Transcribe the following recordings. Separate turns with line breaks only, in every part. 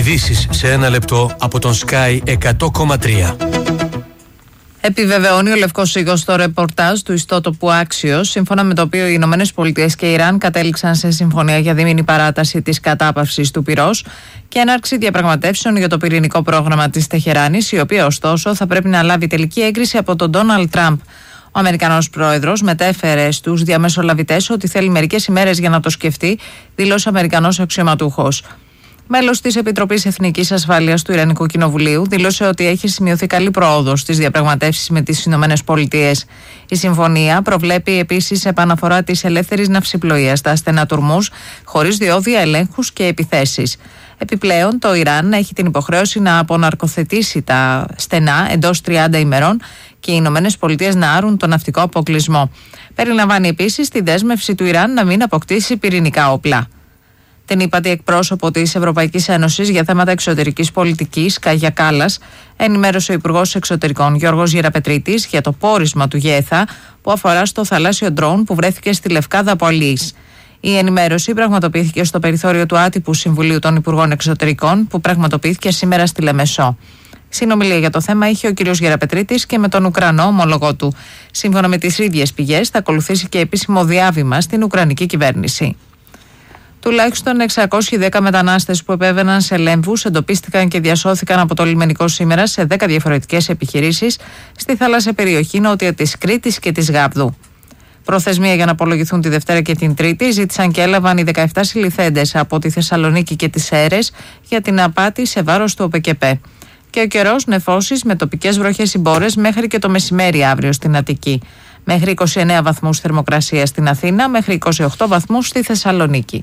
Ειδήσεις σε ένα λεπτό από τον Sky 100,3.
Επιβεβαιώνει ο Λευκός Οίκος στο ρεπορτάζ του ιστότοπου Άξιος, σύμφωνα με το οποίο οι Ηνωμένες Πολιτείες και η Ιράν κατέληξαν σε συμφωνία για δίμηνη παράταση της κατάπαυσης του πυρός και έναρξη διαπραγματεύσεων για το πυρηνικό πρόγραμμα της Τεχεράνης, η οποία ωστόσο θα πρέπει να λάβει τελική έγκριση από τον Ντόναλντ Τραμπ. Ο Αμερικανός πρόεδρος μετέφερε στους διαμεσολαβητές ότι θέλει μερικές ημέρες για να το σκεφτεί, δήλωσε ο Αμερικανός αξιωματούχος. Μέλος της Επιτροπής Εθνικής Ασφάλειας του Ιρανικού Κοινοβουλίου δήλωσε ότι έχει σημειωθεί καλή πρόοδος στις διαπραγματεύσεις με τις Ηνωμένες Πολιτείες. Η συμφωνία προβλέπει επίσης επαναφορά της ελεύθερης ναυσιπλοείας στα στενά του Ορμούζ, χωρίς διόδια, ελέγχους και επιθέσεις. Επιπλέον, το Ιράν έχει την υποχρέωση να αποναρκοθετήσει τα στενά εντός 30 ημερών και οι Ηνωμένες Πολιτείες να άρουν τον ναυτικό αποκλεισμό. Περιλαμβάνει επίσης τη δέσμευση του Ιράν να μην αποκτήσει πυρηνικά όπλα. Την ύπατη εκπρόσωπο της Ευρωπαϊκής Ένωσης για θέματα εξωτερικής πολιτικής, Κάγια Κάλλας, ενημέρωσε ο Υπουργός Εξωτερικών Γιώργος Γεραπετρίτης για το πόρισμα του ΓΕΘΑ που αφορά στο θαλάσσιο ντρόουν που βρέθηκε στη Λευκάδα από Αλής. Η ενημέρωση πραγματοποιήθηκε στο περιθώριο του άτυπου Συμβουλίου των Υπουργών Εξωτερικών που πραγματοποιήθηκε σήμερα στη Λεμεσό. Συνομιλία για το θέμα είχε ο κ. Γεραπετρίτης και με τον Ουκρανό ομόλογό του. Σύμφωνα με τις ίδιες πηγές, θα ακολουθήσει και επίσημο διάβημα στην Ουκρανική κυβέρνηση. Τουλάχιστον 610 μετανάστες που επέβαιναν σε λέμβους εντοπίστηκαν και διασώθηκαν από το λιμενικό σήμερα σε 10 διαφορετικές επιχειρήσεις στη θάλασσα περιοχή νότια της Κρήτης και της Γάβδου. Προθεσμία για να απολογηθούν τη Δευτέρα και την Τρίτη ζήτησαν και έλαβαν οι 17 συλληφθέντες από τη Θεσσαλονίκη και τις Σέρρες για την απάτη σε βάρος του ΟΠΕΚΕΠΕ. Και ο καιρός νεφώσεις με τοπικές βροχές ή μπόρες μέχρι και το μεσημέρι αύριο στην Αττική. Μέχρι 29 βαθμούς θερμοκρασία στην Αθήνα, μέχρι 28 βαθμούς στη Θεσσαλονίκη.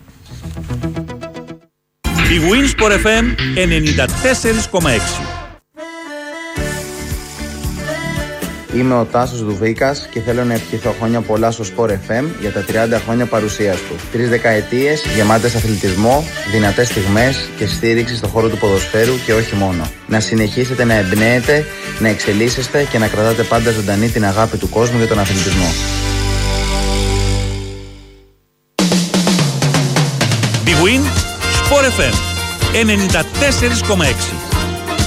Η Winsport FM 94,6.
Είμαι ο Τάσος Δουβίκας και θέλω να ευχηθώ χρόνια πολλά στο Sport FM για τα 30 χρόνια παρουσίας του. 3 δεκαετίες γεμάτες αθλητισμό, δυνατές στιγμές και στήριξη στον χώρο του ποδοσφαίρου και όχι μόνο. Να συνεχίσετε να εμπνέετε, να εξελίσσεστε και να κρατάτε πάντα ζωντανή την αγάπη του κόσμου για τον αθλητισμό.
Big Win Sport FM 94,6.